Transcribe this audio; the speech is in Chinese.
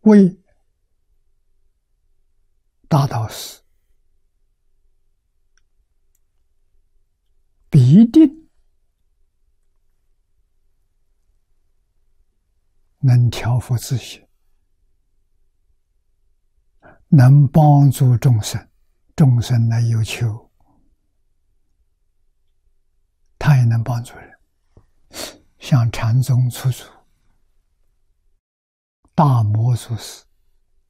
为大道士，必定能调伏自心，能帮助众生，众生来有求，他也能帮助人。像禅宗初祖大摩祖师，